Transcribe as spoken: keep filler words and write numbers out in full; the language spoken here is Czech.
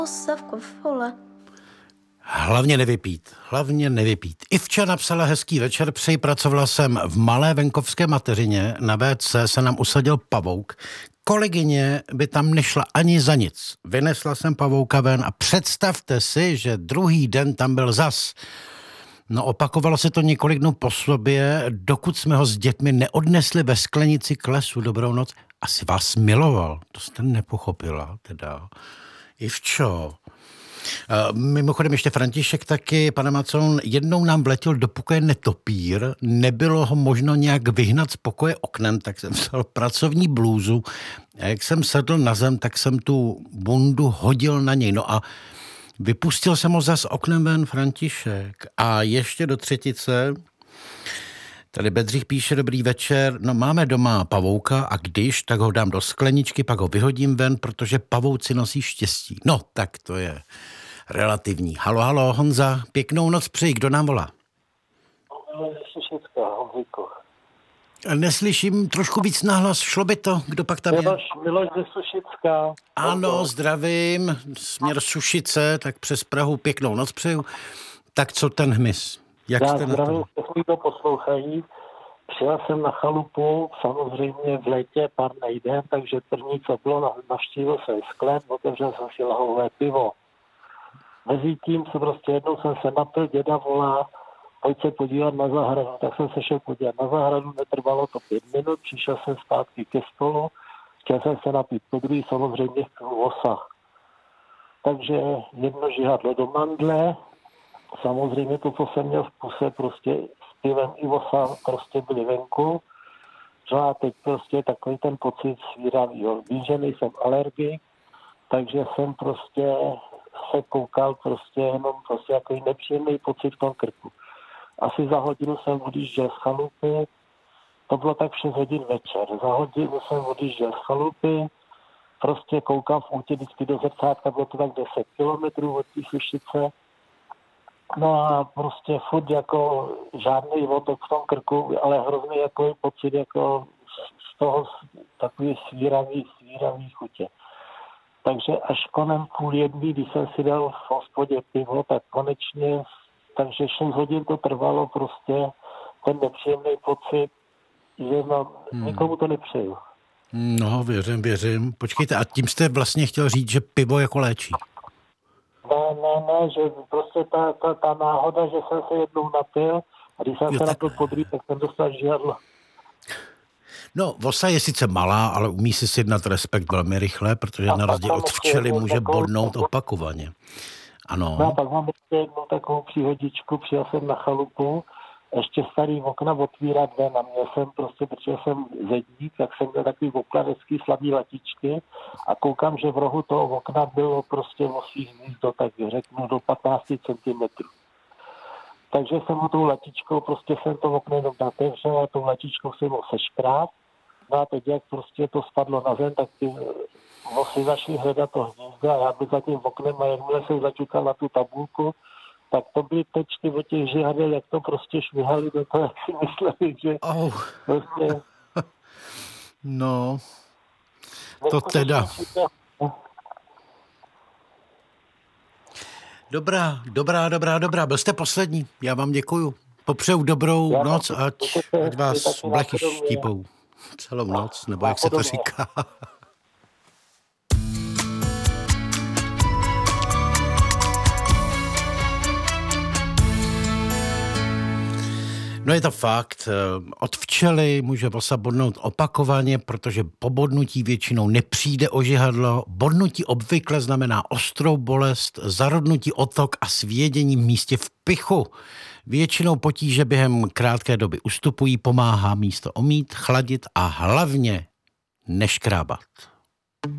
se v kufole. Hlavně nevypít, hlavně nevypít. Ivča napsala hezký večer, přeji, pracovala jsem v malé venkovské mateřině, na vé cé se nám usadil pavouk. Kolegyně by tam nešla ani za nic. Vynesla jsem pavouka ven a představte si, že druhý den tam byl zas. No opakovalo se to několik dnů po sobě, dokud jsme ho s dětmi neodnesli ve sklenici k lesu. Dobrou noc. Asi vás miloval, to jste nepochopila teda. Ivčo. Uh, mimochodem ještě František taky, pane Macon, jednou nám vletěl do pokoje netopír, nebylo ho možno nějak vyhnat z pokoje oknem, tak jsem vzal pracovní blůzu a jak jsem sedl na zem, tak jsem tu bundu hodil na něj. No a vypustil jsem ho zas oknem ven, František. A ještě do třetice, tady Bedřich píše, dobrý večer, no máme doma pavouka a když, tak ho dám do skleničky, pak ho vyhodím ven, protože pavouci nosí štěstí. No, tak to je relativní. Halo, halo, Honza, pěknou noc přeji, kdo nám volá? Neslyším, trošku víc nahlas, šlo by to, kdo pak tam je? Miloš, Miloš ze Sušicka. Ano, zdravím, směr Sušice, tak přes Prahu pěknou noc přeju. Tak co ten hmyz? Jak Já jste na zdravím, to? kteří to poslouchají. Přijel jsem na chalupu, samozřejmě v létě pár nejden, takže první, co bylo, navštívil jsem sklep, otevřel jsem si lahové pivo. Mezi tím, co prostě jednou jsem se napil, děda volá, pojď se podívat na zahradu, tak jsem se šel podívat na zahradu, netrvalo to pět minut, přišel jsem zpátky ke stolu, chtěl jsem se napít podruhý, samozřejmě v vosa. Takže jedno žihadlo do mandle, samozřejmě to, co jsem měl v puse, prostě s pivem i vosa prostě byly venku. No a teď prostě takový ten pocit svíravýho. Vím, že nejsem alergik, takže jsem prostě se koukal prostě jenom prostě jako nepříjemný pocit v tom krku. Asi za hodinu jsem odjížděl z chalupy, to bylo tak v šest hodin večer. Za hodinu jsem odjížděl z chalupy, prostě koukám v útě vždycky do zrcátka, bylo to tak deset kilometrů od té Sušice. No a prostě furt jako žádný otok v tom krku, ale hrozný jako pocit jako z toho takový svíravý, svíravý chutě. Takže až konem půl jedný, když jsem si dal v hospodě pivo, tak konečně, takže šest hodin to trvalo prostě ten nepříjemný pocit, že no, hmm. nikomu to nepřeju. No, věřím, věřím. Počkejte, a tím jste vlastně chtěl říct, že pivo jako léčí? Ne, ne, ne, že prostě ta, ta, ta náhoda, že jsem se jednou napil a když jsem jo, se tak... napil podrý, tak jsem dostal žihadlo. No, vosa je sice malá, ale umí si sjednat respekt velmi rychle, protože a na rozdíl od včely může bodnout opakovaně. Ano. No a pak mám ještě jednou takovou příhodičku, přijel jsem na chalupu, ještě starý okna otvírat ven a měl jsem prostě, protože jsem zedník, tak jsem měl takový okladecký slabý latičky a koukám, že v rohu toho okna bylo prostě osí hnízdo, tak řeknu do patnáct centimetrů. Takže jsem ho tou latičkou, prostě jsem to okno jenom natevřel a tou latičkou jsem ho seškrát. No a teď, jak prostě to spadlo na zem, tak ty osy začaly hledat to hnízdo a já byl za tím oknem a jakmile jsem začukal na tu tabulku, tak to byly tečky od těch žihadel, jak to prostě švihali do toho, jak si mysleli, že oh. prostě... No, to teda... Dobrá, dobrá, dobrá, dobrá. Byl jste poslední. Já vám děkuju. Popřeju dobrou Já noc, ať, ať vás blechy štípou celou noc, nebo jak se to říká. No je to fakt, od včely může vosa bodnout opakovaně, protože po bodnutí většinou nepřijde o žihadlo. Bodnutí obvykle znamená ostrou bolest, zarodnutí otok a svědění v místě v pichu. Většinou potíže během krátké doby ustupují, pomáhá místo omít, chladit a hlavně neškrábat.